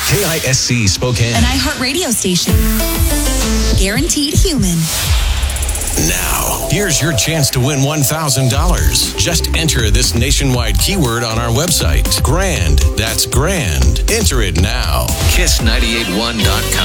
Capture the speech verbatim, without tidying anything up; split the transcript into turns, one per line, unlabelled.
K I S C Spokane.
An iHeartRadio station. Guaranteed human.
Now, here's your chance to win one thousand dollars. Just enter this nationwide keyword on our website. Grand. That's grand. Enter it now.
kiss nine eight one dot com.